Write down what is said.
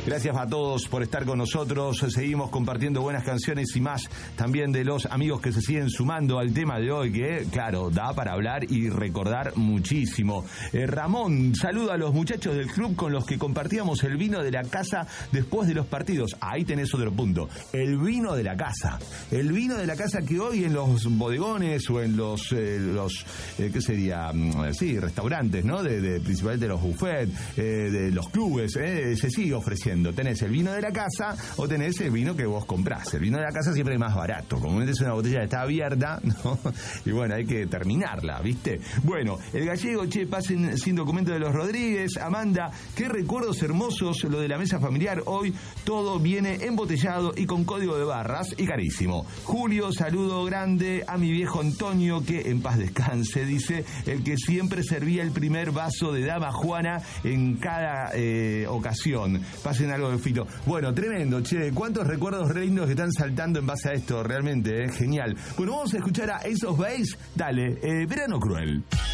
Gracias a todos por estar con nosotros. Seguimos compartiendo buenas canciones y más también de los amigos que se siguen sumando al tema de hoy, que, claro, da para hablar y recordar muchísimo. Ramón, saluda a los muchachos del club con los que compartíamos el vino de la casa después de los partidos. Ahí tenés otro punto. El vino de la casa. El vino de la casa que hoy en los bodegones o en los ¿qué sería? Sí, restaurantes, ¿no? Principalmente los buffets, de los clubes, se sigue ofreciendo. Tenés el vino de la casa o tenés el vino que vos comprás. El vino de la casa siempre es más barato. Comúnmente es una botella que está abierta, ¿no? Y bueno, hay que terminarla, ¿viste? Bueno, el gallego, pasen sin documento de los Rodríguez. Amanda, qué recuerdos hermosos lo de la mesa familiar. Hoy todo viene embotellado y con código de barras y carísimo. Julio, saludo grande a mi viejo Antonio, que en paz descanse, dice, el que siempre servía el primer vaso de Dama Juana en cada ocasión. Pasen algo de Fito. Bueno, tremendo, cuántos recuerdos re lindos que están saltando en base a esto, realmente, genial. Bueno, vamos a escuchar a Ace of Base. Dale, Verano Cruel.